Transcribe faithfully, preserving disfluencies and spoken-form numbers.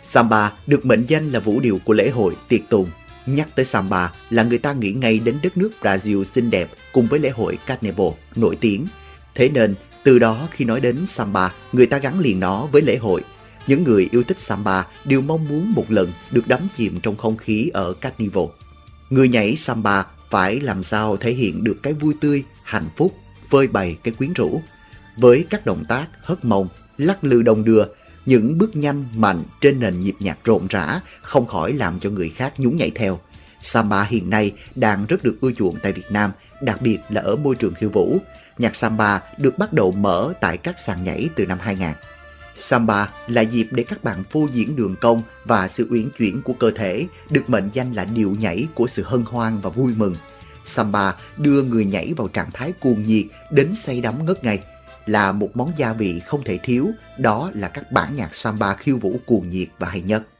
Samba được mệnh danh là vũ điệu của lễ hội tiệc tùng. Nhắc tới samba là người ta nghĩ ngay đến đất nước Brazil xinh đẹp cùng với lễ hội Carnival nổi tiếng. Thế nên, từ đó khi nói đến samba, người ta gắn liền nó với lễ hội. Những người yêu thích samba đều mong muốn một lần được đắm chìm trong không khí ở Carnival. Người nhảy samba phải làm sao thể hiện được cái vui tươi, hạnh phúc, phơi bày cái quyến rũ. Với các động tác hất mông, lắc lư đồng đưa, những bước nhanh mạnh trên nền nhịp nhạc rộn rã không khỏi làm cho người khác nhún nhảy theo. Samba hiện nay đang rất được ưa chuộng tại Việt Nam, đặc biệt là ở môi trường khiêu vũ. Nhạc samba được bắt đầu mở tại các sàn nhảy từ năm hai nghìn. Samba là dịp để các bạn phô diễn đường cong và sự uyển chuyển của cơ thể, được mệnh danh là điệu nhảy của sự hân hoan và vui mừng. Samba đưa người nhảy vào trạng thái cuồng nhiệt đến say đắm ngất ngây. Là một món gia vị không thể thiếu, đó là các bản nhạc samba khiêu vũ cuồng nhiệt và hay nhất.